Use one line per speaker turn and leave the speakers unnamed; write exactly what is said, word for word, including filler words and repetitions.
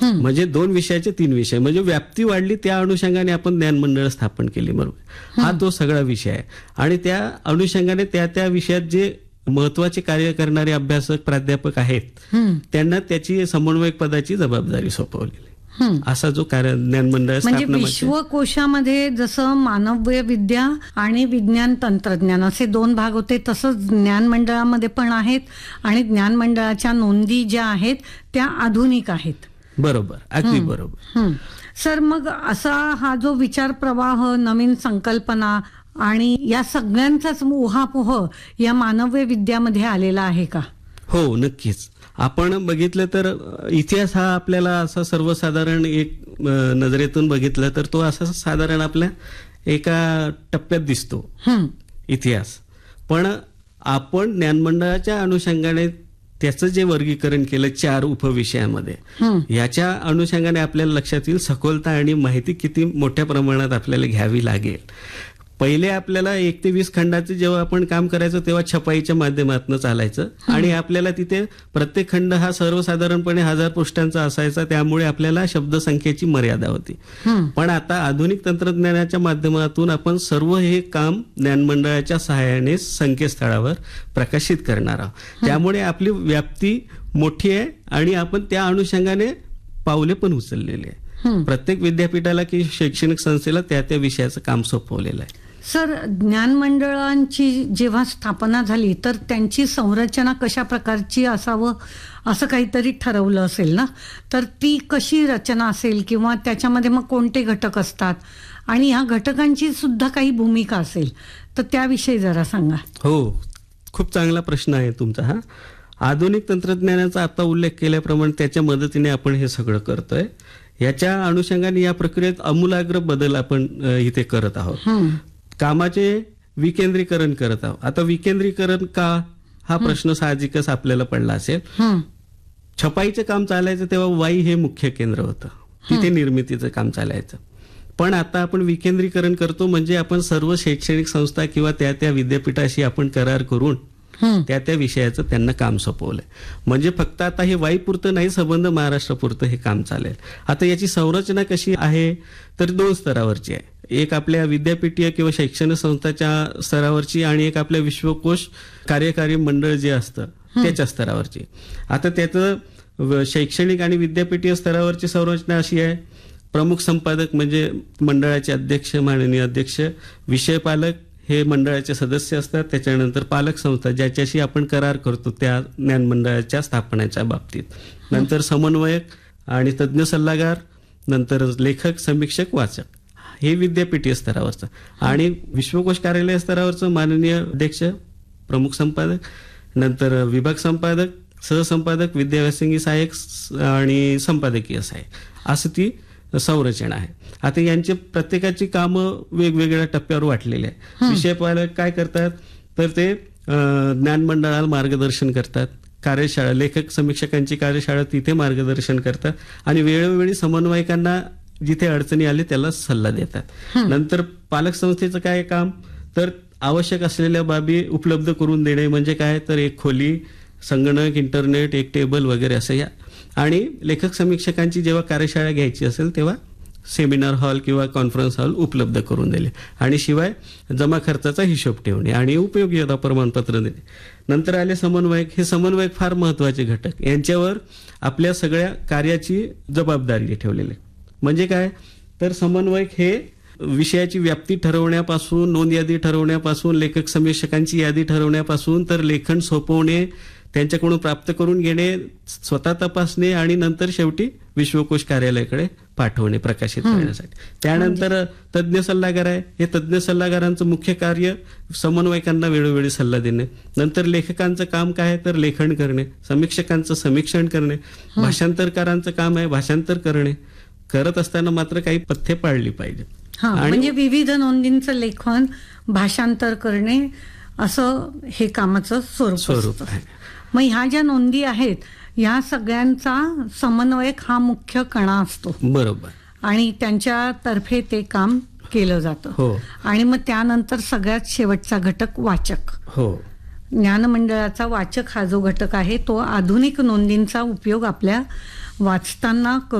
म्हणजे दोन विषयाचे तीन विषय, म्हणजे व्याप्ती वाढली, त्या अनुषंगाने आपण ज्ञान मंडळ स्थापन केली. बरोबर, हा तो सगळा विषय आहे. आणि त्या अनुषंगाने त्या त्या विषयात जे महत्वाचे कार्य करणारे अभ्यासक प्राध्यापक आहेत त्यांना त्याची समन्वयक पदाची जबाबदारी सोपवलेली. असा जो कार्य ज्ञान मंडळ
म्हणजे विश्वकोशामध्ये जसं मानवीय विद्या आणि विज्ञान तंत्रज्ञान असे दोन भाग होते, तसंच ज्ञान मंडळामध्ये पण आहेत. आणि ज्ञान मंडळाच्या नोंदी ज्या आहेत त्या आधुनिक आहेत.
बरोबर, अगदी बरोबर.
सर, मग असा हा जो विचार प्रवाह, नवीन संकल्पना आणि या सगळ्यांचाच उहापोह या मानवीय विद्यामध्ये आलेला आहे का?
हो, नक्कीच. आपण बघितलं तर इतिहास हा आपल्याला असा सर्वसाधारण एक नजरेतून बघितलं तर तो असा साधारण आपल्या एका टप्प्यात दिसतो इतिहास. पण आपण ज्ञानमंडळाच्या अनुषंगाने त्याचं जे वर्गीकरण केलं चार उपविषयामध्ये, याच्या अनुषंगाने आपल्याला लक्षात येईल सखोलता आणि माहिती किती मोठ्या प्रमाणात आपल्याला घ्यावी लागेल. पहिले आपल्याला एक ते वीस खंडाचे जेव्हा आपण काम करायचं तेव्हा छपाईच्या माध्यमातून चालायचं आणि आपल्याला तिथे प्रत्येक खंड हा सर्वसाधारणपणे हजार पृष्ठांचा असायचा, त्यामुळे आपल्याला शब्दसंख्येची मर्यादा होती. पण आता आधुनिक तंत्रज्ञानाच्या माध्यमातून आपण सर्व हे काम ज्ञानमंडळाच्या सहाय्याने संकेतस्थळावर प्रकाशित करणार आहोत. त्यामुळे आपली व्याप्ती मोठी आहे आणि आपण त्या अनुषंगाने पावले पण उचललेली आहे. प्रत्येक विद्यापीठाला की शैक्षणिक संस्थेला त्या त्या विषयाचं काम सोपवलेलं आहे.
सर, ज्ञान मंडळांची जेव्हा स्थापना झाली तर त्यांची संरचना कशा प्रकारची असावं असं काहीतरी ठरवलं असेल ना, तर ती कशी रचना असेल किंवा त्याच्यामध्ये मग कोणते घटक असतात आणि ह्या घटकांची सुद्धा काही भूमिका असेल तर त्याविषयी जरा सांगा.
हो, खूप चांगला प्रश्न आहे तुमचा हा. आधुनिक तंत्रज्ञानाचा आता उल्लेख केल्याप्रमाणे त्याच्या मदतीने आपण हे सगळं करतोय. याच्या अनुषंगाने या प्रक्रियेत आमूलाग्र बदल आपण इथे करत आहोत. कामाचे विकेंद्रीकरण करत आहोत. आता विकेंद्रीकरण का हा प्रश्न साहजिकच आपल्याला पडला असेल. छपाईचं काम चालायचं तेव्हा वाई हे मुख्य केंद्र होतं, तिथे निर्मितीचं काम चालायचं. पण आता आपण विकेंद्रीकरण करतो, म्हणजे आपण सर्व शैक्षणिक संस्था किंवा त्या त्या विद्यापीठाशी आपण करार करून त्या त्या विषयाचं त्यांना काम सोपवलंय. म्हणजे फक्त आता हे वाईपुरतं नाही, संबंध महाराष्ट्रापुरतं हे काम चालेल. आता याची संरचना कशी आहे तर दोन स्तरावरची आहे. एक आपल्या विद्यापीठीय किंवा शैक्षणिक संस्थाच्या स्तरावरची आणि एक आपल्या विश्वकोश कार्यकारी मंडळ जे असतं त्याच्या स्तरावरची. आता त्याचं शैक्षणिक आणि विद्यापीठीय स्तरावरची संरचना अशी आहे. प्रमुख संपादक म्हणजे मंडळाचे अध्यक्ष, माननीय अध्यक्ष, विषय पालक हे मंडळाचे सदस्य असतात. त्याच्यानंतर पालक संस्था ज्याच्याशी आपण करार करतो त्या ज्ञान मंडळाच्या स्थापनेच्या बाबतीत. नंतर समन्वयक आणि तज्ज्ञ सल्लागार, नंतर लेखक, समीक्षक, वाचक, हे विद्यापीठीय स्तरावरचं. आणि विश्वकोश कार्यालय स्तरावरचं माननीय अध्यक्ष, प्रमुख संपादक, नंतर विभाग संपादक, सहसंपादक, विद्याव्यासंगी सहाय्यक आणि संपादकीय सहाय्यक, असं ती संरचना आहे. आता यांचे प्रत्येकाची कामं वेगवेगळ्या टप्प्यावर वाटलेली आहे. विषय पालक काय करतात तर ते ज्ञान मंडळाला मार्गदर्शन करतात. कार्यशाळा, लेखक समीक्षकांची कार्यशाळा, तिथे मार्गदर्शन करतात आणि वेळोवेळी समन्वयकांना जिथे अडचणी आली त्याला सल्ला देतात. नंतर पालक संस्थेचं काय काम तर आवश्यक असलेल्या बाबी उपलब्ध करून देणे, म्हणजे काय तर एक खोली, संगणक, इंटरनेट, एक टेबल वगैरे असं या. आणि लेखक समीक्षकांची जेव्हा कार्यशाळा घ्यायची असेल तेव्हा सेमिनार हॉल किंवा कॉन्फरन्स हॉल उपलब्ध करून दिले आणि शिवाय जमा खर्चाचा हिशोब ठेवणे आणि उपयोगिता प्रमाणपत्र देणे. नंतर आले समन्वयक. हे समन्वयक फार महत्वाचे घटक, यांच्यावर आपल्या सगळ्या कार्याची जबाबदारी ठेवलेली. म्हणजे काय तर समन्वयक हे विषयाची व्याप्ती ठरवण्यापासून, नोंद यादी ठरवण्यापासून, लेखक समीक्षकांची यादी ठरवण्यापासून तर लेखन सोपवणे, त्यांच्याकडून प्राप्त करून घेणे, स्वतः तपासणे आणि नंतर शेवटी विश्वकोश कार्यालयाकडे पाठवणे प्रकाशित करण्यासाठी. त्यानंतर तज्ज्ञ सल्लागार आहे. हे तज्ज्ञ सल्लागारांचं मुख्य कार्य समन्वयकांना वेळोवेळी सल्ला देणे. नंतर लेखकांचं काम काय तर लेखन करणे, समीक्षकांचं समीक्षण करणे, भाषांतरकारांचं काम आहे भाषांतर करणे. करत असताना मात्र काही पथ्ये पाळली पाहिजे.
म्हणजे विविध नोंदींचं लेखन, भाषांतर करणे असं हे कामाचं स्वरूप आहे. मग ह्या ज्या नोंदी आहेत ह्या सगळ्यांचा समन्वयक हा मुख्य कणा असतो.
बरोबर.
आणि त्यांच्यातर्फे ते काम केलं जातं.
हो.
आणि मग त्यानंतर सगळ्यात शेवटचा घटक वाचक.
हो.
ज्ञान मंडळाचा वाचक हा जो घटक आहे तो आधुनिक नोंदींचा उपयोग आपल्या वाचताना